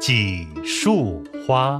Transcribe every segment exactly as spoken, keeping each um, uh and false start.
几树花。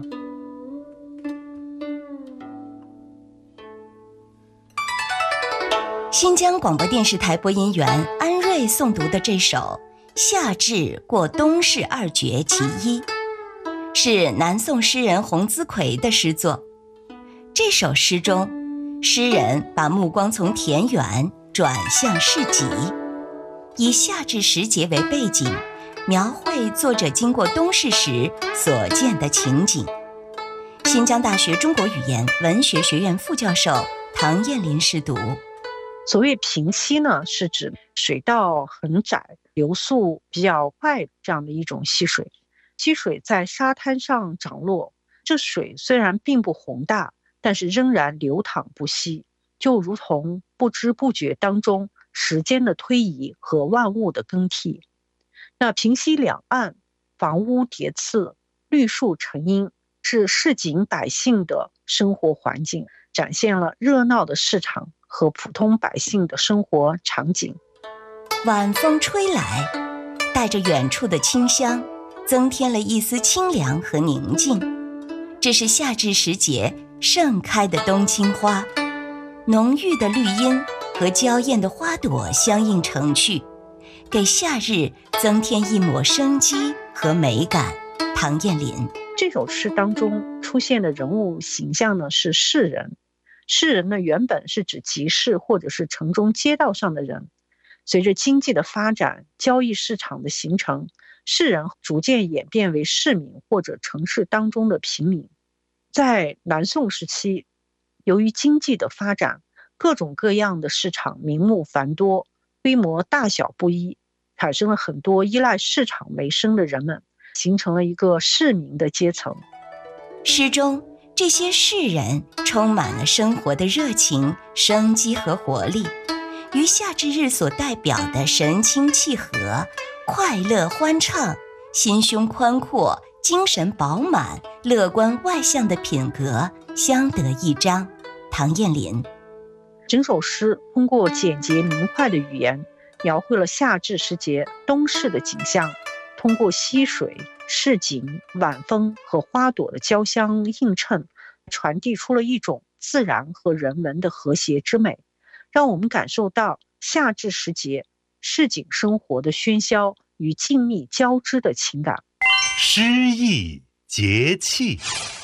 新疆广播电视台播音员安瑞诵读的这首《夏至过冬至二绝其一》，是南宋诗人洪资奎的诗作。这首诗中，诗人把目光从田园转向市集，以夏至时节为背景，描绘作者经过冬市时所见的情景。新疆大学中国语言文学学院副教授唐燕林试读。 所谓平溪呢，是指水道很窄、流速比较快这样的一种溪水。溪水在沙滩上涨落，这水虽然并不宏大，但是仍然流淌不息，就如同不知不觉当中时间的推移和万物的更替。那平溪两岸房屋叠次，绿树成荫，是市井百姓的生活环境，展现了热闹的市场和普通百姓的生活场景。 晚风吹来，带着远处的清香，增添了一丝清凉和宁静。这是夏至时节盛开的冬青花，浓郁的绿荫和娇艳的花朵相映成趣，给夏日增添一抹生机和美感。唐燕林。 这首诗当中出现的人物形象呢是士人，士人呢原本是指集市或者是城中街道上的人，随着经济的发展，交易市场的形成，士人逐渐演变为市民或者城市当中的平民。在南宋时期，由于经济的发展，各种各样的市场名目繁多，规模大小不一，产生了很多依赖市场为生的人们，形成了一个市民的阶层。 诗中这些士人充满了生活的热情、生机和活力，与夏至日所代表的神清气和、快乐欢畅、心胸宽阔、精神饱满、乐观外向的品格相得益彰。唐燕林。 整首诗通过简洁明快的语言，描绘了夏至时节冬市的景象，通过溪水、市井、晚风和花朵的交相映衬，传递出了一种自然和人文的和谐之美，让我们感受到夏至时节市井生活的喧嚣与静谧交织的情感。 诗意节气。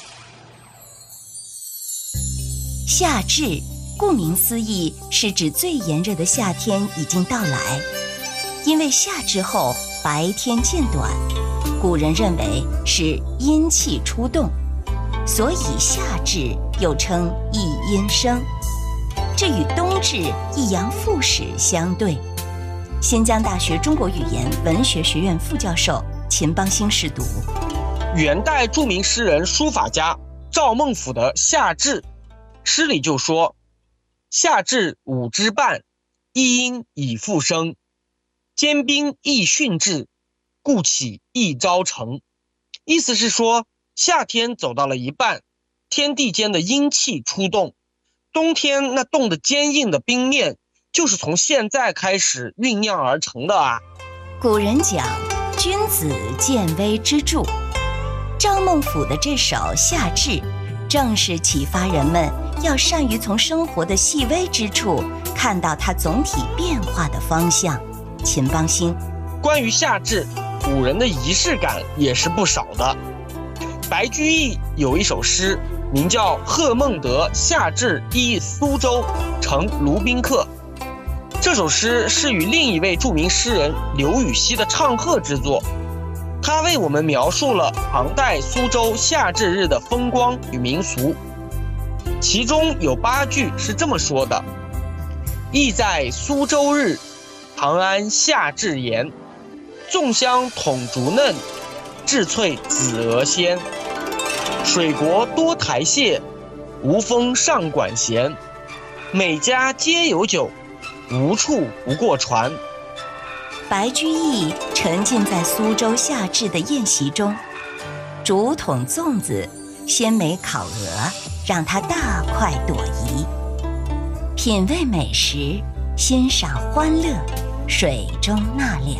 夏至顾名思义是指最炎热的夏天已经到来，因为夏至后白天渐短，古人认为是阴气出动，所以夏至又称一阴生，这与冬至一阳复始相对。新疆大学中国语言文学学院副教授秦邦兴试读。 元代著名诗人书法家赵孟頫的《夏至》诗里就说：夏至五之半，一阴已复生，坚冰易训至，故起易招成。意思是说，夏天走到了一半，天地间的阴气出动，冬天那冻得坚硬的冰面就是从现在开始酝酿而成的啊。 古人讲君子见微知著，赵孟頫的这首《夏至》正是启发人们要善于从生活的细微之处看到它总体变化的方向。秦邦兴。 关于夏至，古人的仪式感也是不少的。白居易有一首诗，名叫《贺孟德夏至忆苏州乘卢宾客》。这首诗是与另一位著名诗人刘禹锡的唱和之作，他为我们描述了唐代苏州夏至日的风光与民俗。其中有八句是这么说的：忆在苏州日，长安夏至炎，粽香统竹嫩，稚翠紫鹅鲜。水国多台榭，无风上管弦。每家皆有酒，无处不过船。 白居易沉浸在苏州夏至的宴席中，竹筒粽子、鲜美烤鹅让他大快朵颐。品味美食，欣赏欢乐，水中纳凉。